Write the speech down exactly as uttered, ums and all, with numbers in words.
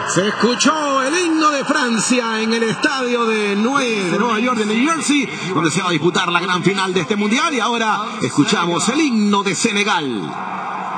Se escuchó el himno de Francia en el estadio de, Nue- de Nueva York, de New Jersey, donde se va a disputar la gran final de este mundial. Y ahora escuchamos el himno de Senegal.